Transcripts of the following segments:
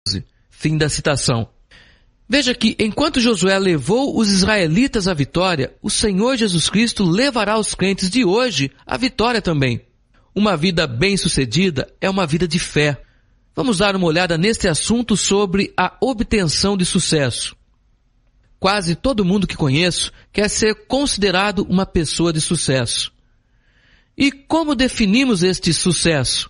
Fim da citação. Veja que, enquanto Josué levou os israelitas à vitória, o Senhor Jesus Cristo levará os crentes de hoje à vitória também. Uma vida bem-sucedida é uma vida de fé. Vamos dar uma olhada neste assunto sobre a obtenção de sucesso. Quase todo mundo que conheço quer ser considerado uma pessoa de sucesso. E como definimos este sucesso?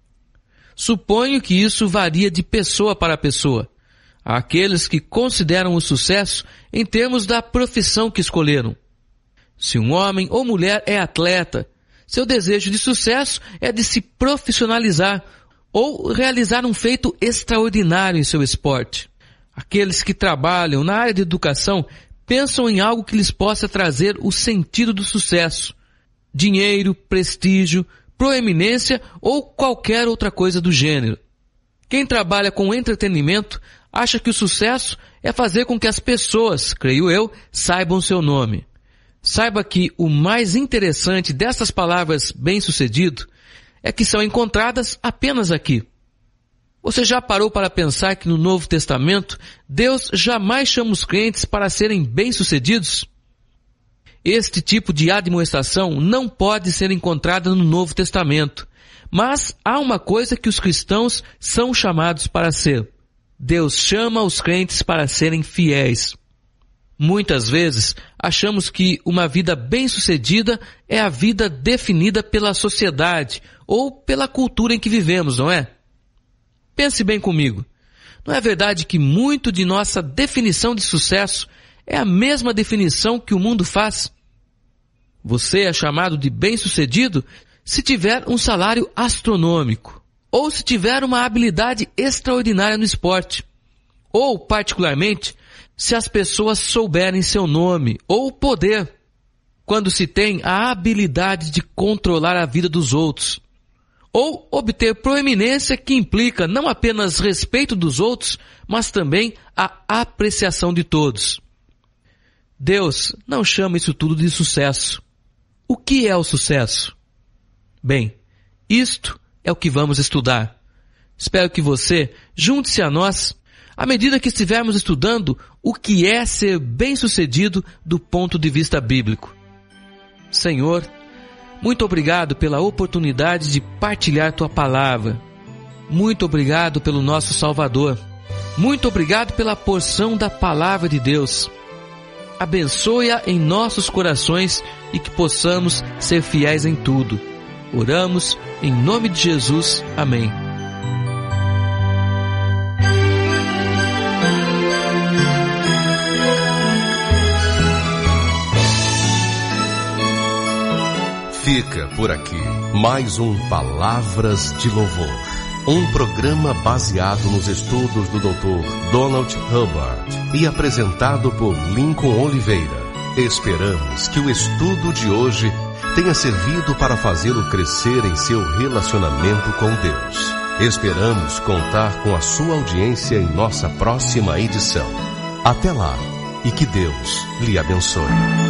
Suponho que isso varia de pessoa para pessoa. Há aqueles que consideram o sucesso em termos da profissão que escolheram. Se um homem ou mulher é atleta, seu desejo de sucesso é de se profissionalizar ou realizar um feito extraordinário em seu esporte. Aqueles que trabalham na área de educação pensam em algo que lhes possa trazer o sentido do sucesso: dinheiro, prestígio, proeminência ou qualquer outra coisa do gênero. Quem trabalha com entretenimento acha que o sucesso é fazer com que as pessoas, creio eu, saibam seu nome. Saiba que o mais interessante dessas palavras bem-sucedido é que são encontradas apenas aqui. Você já parou para pensar que no Novo Testamento Deus jamais chama os crentes para serem bem-sucedidos? Este tipo de admoestação não pode ser encontrada no Novo Testamento, mas há uma coisa que os cristãos são chamados para ser. Deus chama os crentes para serem fiéis. Muitas vezes achamos que uma vida bem-sucedida é a vida definida pela sociedade ou pela cultura em que vivemos, não é? Pense bem comigo. Não é verdade que muito de nossa definição de sucesso é a mesma definição que o mundo faz? Você é chamado de bem-sucedido se tiver um salário astronômico, ou se tiver uma habilidade extraordinária no esporte, ou, particularmente, se as pessoas souberem seu nome ou poder, quando se tem a habilidade de controlar a vida dos outros, ou obter proeminência que implica não apenas respeito dos outros, mas também a apreciação de todos. Deus não chama isso tudo de sucesso. O que é o sucesso? Bem, isto é o que vamos estudar. Espero que você junte-se a nós à medida que estivermos estudando o que é ser bem-sucedido do ponto de vista bíblico. Senhor, muito obrigado pela oportunidade de partilhar Tua palavra. Muito obrigado pelo nosso Salvador. Muito obrigado pela porção da palavra de Deus. Abençoe-a em nossos corações e que possamos ser fiéis em tudo. Oramos em nome de Jesus. Amém. Fica por aqui mais um Palavras de Louvor, um programa baseado nos estudos do Dr. Donald Hubbard e apresentado por Lincoln Oliveira. Esperamos que o estudo de hoje tenha servido para fazê-lo crescer em seu relacionamento com Deus. Esperamos contar com a sua audiência em nossa próxima edição. Até lá e que Deus lhe abençoe.